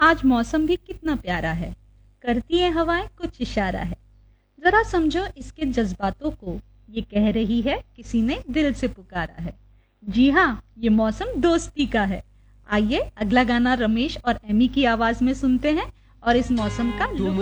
आज मौसम भी कितना प्यारा है, करती है हवाएं कुछ इशारा है। जरा समझो इसके जज्बातों को, ये कह रही है किसी ने दिल से पुकारा है। जी हाँ, ये मौसम दोस्ती का है। आइए अगला गाना रमेश और एमी की आवाज में सुनते हैं और इस मौसम का तुम